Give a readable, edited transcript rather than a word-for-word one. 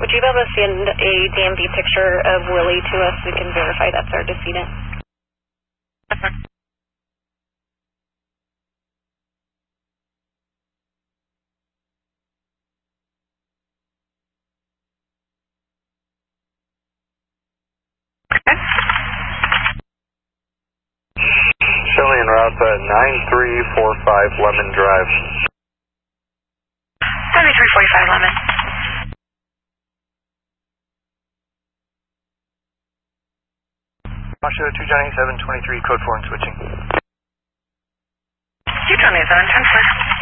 Would you be able to send a DMV picture of Willie to us so we can verify that's our decedent? Showing en route at 9345 Lemon Drive. 9345 Lemon. Joshua 2 Johnny 723 code 4 and switching. 2 Johnny 7, 10 4.